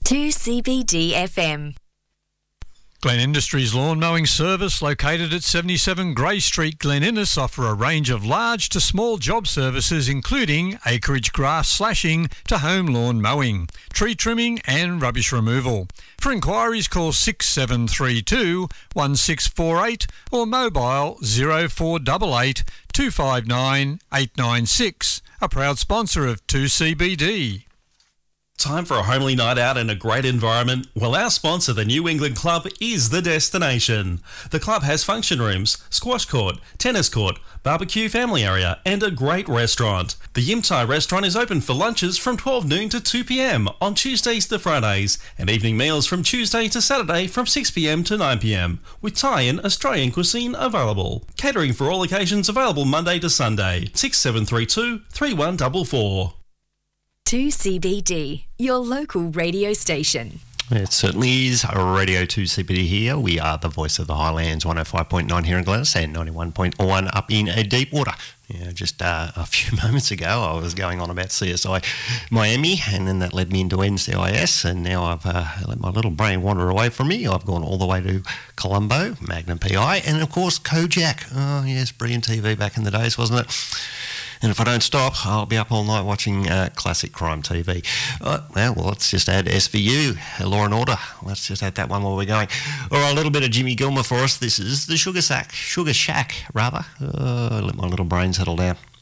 2CBD FM. Glen Industries Lawn Mowing Service, located at 77 Grey Street, Glen Innes, offer a range of large to small job services including acreage grass slashing to home lawn mowing, tree trimming and rubbish removal. For inquiries, call 6732 1648 or mobile 0488 259 896. A proud sponsor of 2CBD. Time for a homely night out in a great environment? Well, our sponsor, the New England Club, is the destination. The club has function rooms, squash court, tennis court, barbecue family area and a great restaurant. The Yim Thai restaurant is open for lunches from 12 noon to 2 p.m. on Tuesdays to Fridays and evening meals from Tuesday to Saturday from 6 p.m. to 9 p.m. with Thai and Australian cuisine available. Catering for all occasions available Monday to Sunday. 6732 3144. 2CBD, your local radio station. It certainly is Radio 2CBD here. We are the voice of the Highlands, 105.9 here in Glennis and 91.1 up in Deepwater. Yeah, just a few moments ago I was going on about CSI Miami, and then that led me into NCIS, and now I've let my little brain wander away from me. I've gone all the way to Colombo, Magnum PI, and of course Kojak. Oh yes, brilliant TV back in the days, wasn't it? And if I don't stop, I'll be up all night watching classic crime TV. Well, let's just add SVU, Law and Order. Let's just add that one while we're going. All right, a little bit of Jimmy Gilmer for us. This is the Sugar Shack, rather. Let my little brain settle down.